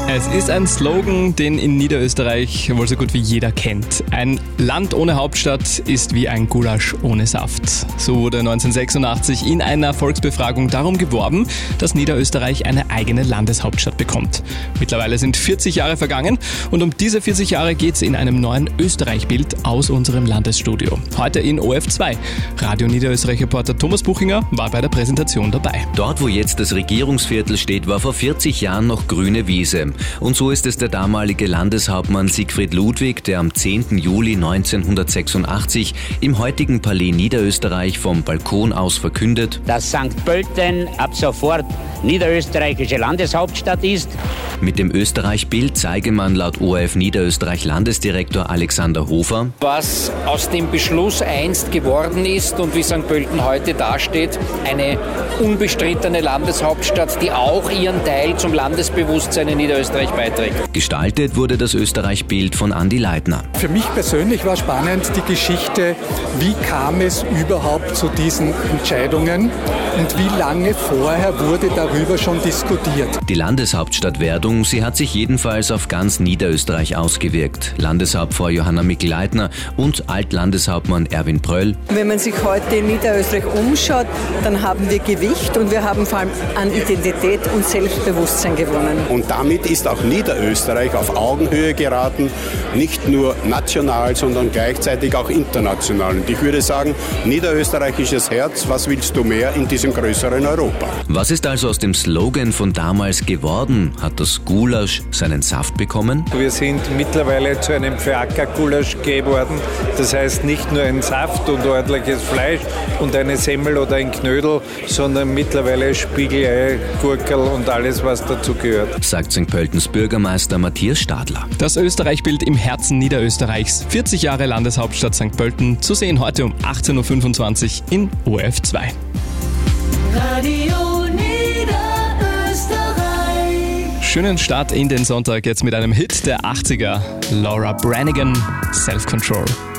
Es ist ein Slogan, den in Niederösterreich wohl so gut wie jeder kennt. Ein Land ohne Hauptstadt ist wie ein Gulasch ohne Saft. So wurde 1986 in einer Volksbefragung darum geworben, dass Niederösterreich eine eigene Landeshauptstadt bekommt. Mittlerweile sind 40 Jahre vergangen und um diese 40 Jahre geht's in einem neuen Österreich-Bild aus unserem Landesstudio. Heute in OF2. Radio Niederösterreich-Reporter Thomas Buchinger war bei der Präsentation dabei. Dort, wo jetzt das Regierungsviertel steht, war vor 40 Jahren noch grüne Wiese. Und so ist es der damalige Landeshauptmann Siegfried Ludwig, der am 10. Juli 1986 im heutigen Palais Niederösterreich vom Balkon aus verkündet, dass St. Pölten ab sofort niederösterreichische Landeshauptstadt ist. Mit dem Österreich-Bild zeige man laut ORF Niederösterreich Landesdirektor Alexander Hofer, was aus dem Beschluss einst geworden ist und wie St. Pölten heute dasteht, eine unbestrittene Landeshauptstadt, die auch ihren Teil zum Landesbewusstsein in Niederösterreich beiträgt. Gestaltet wurde das Österreich-Bild von Andi Leitner. Für mich persönlich war spannend die Geschichte, wie kam es überhaupt zu diesen Entscheidungen und wie lange vorher wurde darüber schon diskutiert. Die Landeshauptstadtwerdung, sie hat sich jedenfalls auf ganz Niederösterreich ausgewirkt. Landeshauptfrau Johanna Mikl-Leitner und Altlandeshauptmann Erwin Pröll. Wenn man sich heute in Niederösterreich umschaut, dann haben wir Gewicht und wir haben vor allem an Identität und Selbstbewusstsein gewonnen. Und damit ist auch Niederösterreich auf Augenhöhe geraten, nicht nur national, sondern gleichzeitig auch international. Und ich würde sagen, niederösterreichisches Herz, was willst du mehr in diesem größeren Europa? Was ist also aus dem Slogan von damals geworden? Hat das Gulasch seinen Saft bekommen? Wir sind mittlerweile zu einem Für-Acker-Gulasch geworden. Das heißt nicht nur ein Saft und ordentliches Fleisch und eine Semmel oder ein Knödel, sondern mittlerweile Spiegelei, Gurkel und alles, was dazu gehört. Sagt St. Pöltens Bürgermeister Matthias Stadler. Das Österreich-Bild im Herzen Niederösterreichs. 40 Jahre Landeshauptstadt St. Pölten. Zu sehen heute um 18.25 Uhr in OF2. Radio Niederösterreich. Schönen Start in den Sonntag jetzt mit einem Hit der 80er. Laura Branigan, Self Control.